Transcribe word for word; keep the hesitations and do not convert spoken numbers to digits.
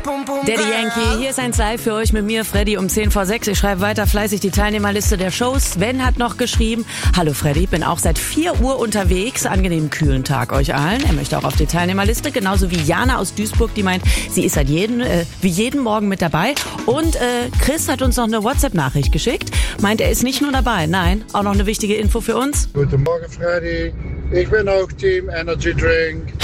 Daddy Yankee, hier ist eins live für euch mit mir, Freddy, um zehn vor sechs. Ich schreibe weiter fleißig die Teilnehmerliste der Shows. Sven hat noch geschrieben: Hallo Freddy, bin auch seit vier Uhr unterwegs. Angenehmen kühlen Tag euch allen. Er möchte auch auf die Teilnehmerliste, genauso wie Jana aus Duisburg, die meint, sie ist seit jeden, äh, wie jeden Morgen mit dabei. Und äh, Chris hat uns noch eine WhatsApp-Nachricht geschickt. Meint, er ist nicht nur dabei, nein, auch noch eine wichtige Info für uns. Guten Morgen Freddy, ich bin auch Team Energy Drink.